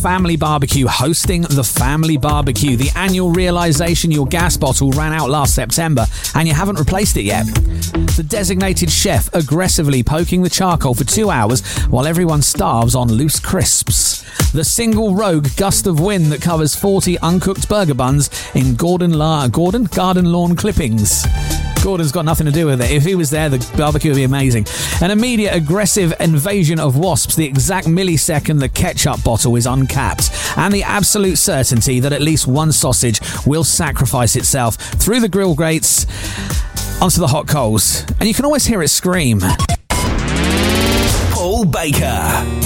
Family Barbecue hosting the Family Barbecue. The annual realisation your gas bottle ran out last September and you haven't replaced it yet. The designated chef aggressively poking the charcoal for 2 hours while everyone starves on loose crisps. The single rogue gust of wind that covers 40 uncooked burger buns in garden lawn clippings. Gordon's got nothing to do with it. If he was there, the barbecue would be amazing. An immediate aggressive invasion of wasps the exact millisecond the ketchup bottle is uncapped. And the absolute certainty that at least one sausage will sacrifice itself through the grill grates onto the hot coals. And you can always hear it scream. Paul Baker.